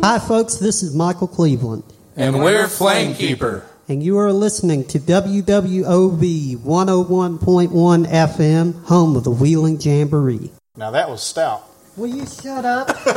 Hi, folks. This is Michael Cleveland. And we're Flamekeeper. And you are listening to WWOV 101.1 FM, home of the Wheeling Jamboree. Now that was stout. Will you shut up?